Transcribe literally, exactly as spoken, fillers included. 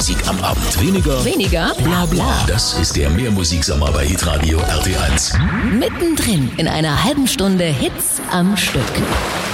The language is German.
Musik am Abend. Weniger, Weniger bla bla. Das ist der Mehrmusiksommer bei Hitradio R T eins. Mittendrin in einer halben Stunde Hits am Stück.